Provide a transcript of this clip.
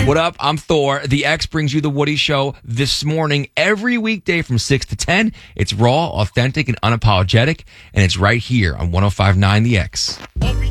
What up? I'm Thor. The X brings you the Woody Show this morning, every weekday from 6 to 10. It's raw, authentic, and unapologetic, and it's right here on 105.9 The X.